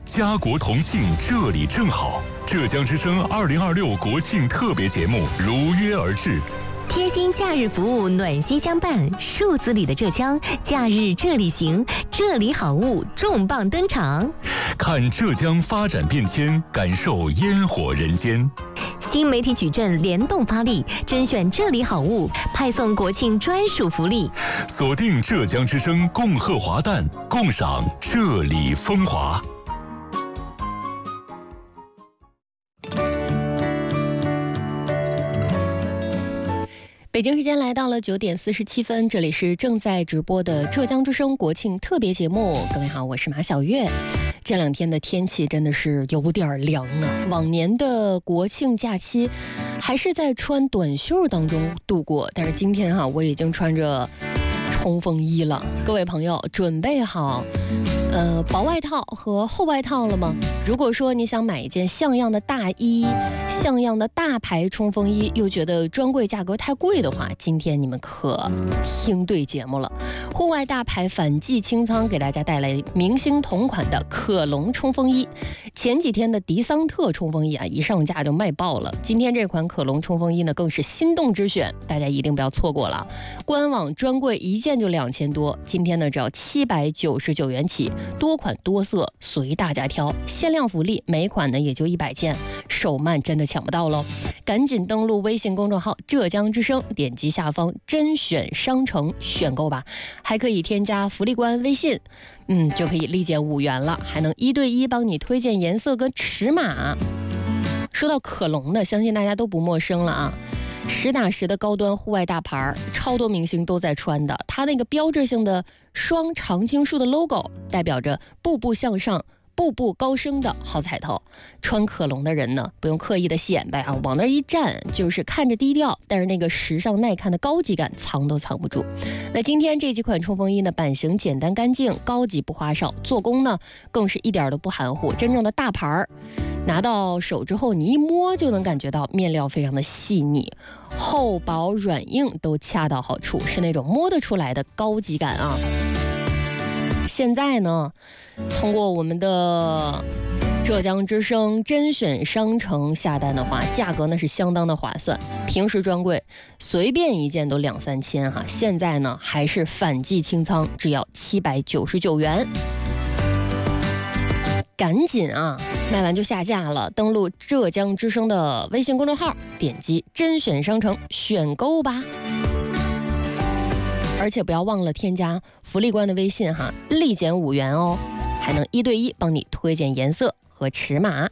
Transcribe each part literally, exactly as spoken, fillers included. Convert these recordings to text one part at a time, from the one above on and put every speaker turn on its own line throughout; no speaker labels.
家国同庆，这里正好。浙江之声二零二六国庆特别节目如约而至。
贴心假日服务，暖心相伴，数字里的浙江，假日这里行，这里好物重磅登场。
看浙江发展变迁，感受烟火人间。
新媒体矩阵联动发力，甄选这里好物，派送国庆专属福利。
锁定浙江之声，共贺华诞，共赏这里风华。
北京时间来到了九点四十七分，这里是正在直播的浙江之声国庆特别节目。各位好，我是马小月。这两天的天气真的是有点凉啊，往年的国庆假期还是在穿短袖当中度过，但是今天哈、啊，我已经穿着冲锋衣了。各位朋友，准备好呃薄外套和厚外套了吗？如果说你想买一件像样的大衣、像样的大牌冲锋衣，又觉得专柜价格太贵的话，今天你们可听对节目了。户外大牌反季清仓给大家带来明星同款的可隆冲锋衣。前几天的迪桑特冲锋衣啊，一上架就卖爆了。今天这款可隆冲锋衣呢，更是心动之选，大家一定不要错过了。官网专柜一件就两千多，今天呢只要七百九十九元起，多款多色随大家挑，限量福利，每款呢也就一百件，手慢真的抢不到喽！赶紧登录微信公众号浙江之声，点击下方甄选商城选购吧，还可以添加福利官微信，嗯，就可以立减五元了，还能一对一帮你推荐颜色跟尺码。说到可隆呢，相信大家都不陌生了啊。实打实的高端户外大牌，超多明星都在穿的。它那个标志性的双常青树的 logo， 代表着步步向上、步步高升的好彩头。穿可隆的人呢，不用刻意的显摆啊，往那一站就是看着低调，但是那个时尚耐看的高级感藏都藏不住。那今天这几款冲锋衣呢，版型简单干净，高级不花哨，做工呢更是一点都不含糊，真正的大牌儿。拿到手之后，你一摸就能感觉到面料非常的细腻，厚薄软硬都恰到好处，是那种摸得出来的高级感啊。现在呢，通过我们的浙江之声甄选商城下单的话，价格呢是相当的划算。平时专柜随便一件都两三千哈，现在呢还是反季清仓，只要七百九十九元。赶紧啊，卖完就下架了！登录浙江之声的微信公众号，点击甄选商城选购吧。而且不要忘了添加福利官的微信哈，立减五元哦，还能一对一帮你推荐颜色和尺码。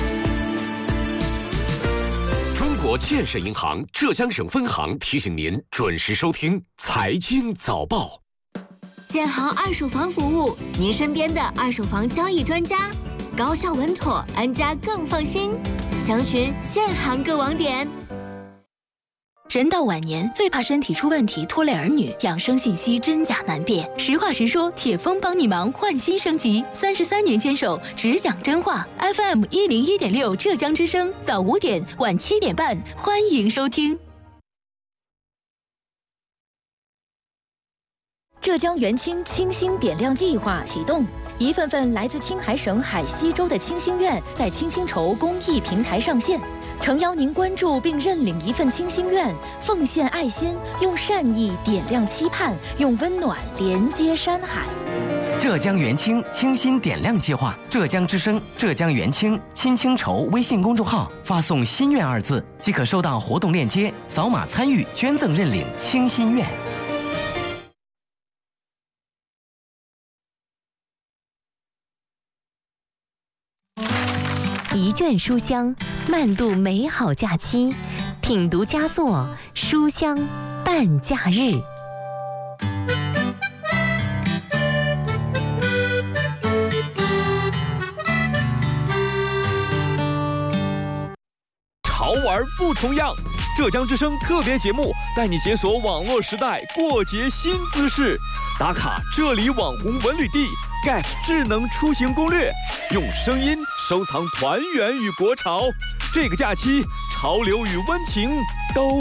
中国建设银行浙江省分行提醒您准时收听财经早报。
建行二手房服务，您身边的二手房交易专家，高效稳妥，安家更放心。详询建行各网点。
人到晚年，最怕身体出问题拖累儿女，养生信息真假难辨。实话实说，铁峰帮你忙，换新升级，三十三年坚守，只讲真话。F M 一零一点六，浙江之声，早五点，晚七点半，欢迎收听。
浙江元清清新点亮计划启动，一份份来自青海省海西州的清心愿在青青筹公益平台上线，诚邀您关注并认领一份清心愿，奉献爱心，用善意点亮期盼，用温暖连接山海。
浙江元清清新点亮计划，浙江之声、浙江元清青青筹微信公众号发送“心愿”二字，即可收到活动链接，扫码参与捐赠认领清心愿。
一卷书香，慢度美好假期，品读佳作，书香伴假日。
潮玩不重样，浙江之声特别节目带你解锁网络时代过节新姿势，打卡这里网红文旅地 Gap 智能出行攻略，用声音收藏团圆与国潮。这个假期，潮流与温情都